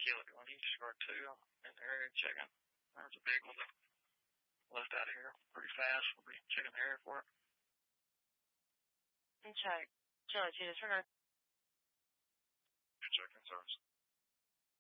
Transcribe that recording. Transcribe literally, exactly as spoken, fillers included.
kill it when he scored two in the area checking. There's a big one that left out of here pretty fast. We'll be checking the area for it. And check. Charlie two, disregard. Good checking, service.